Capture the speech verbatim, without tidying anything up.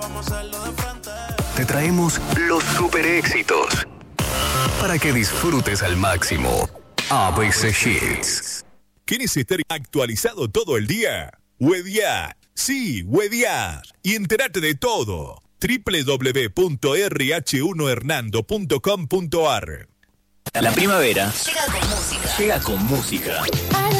Te traemos los super éxitos para que disfrutes al máximo. A B C Hits. ¿Quieres estar actualizado todo el día? Hueviar. Sí, hueviar. Y entérate de todo. doble u doble u doble u punto r h uno hernando punto com punto a r. La primavera llega con música. llega con música.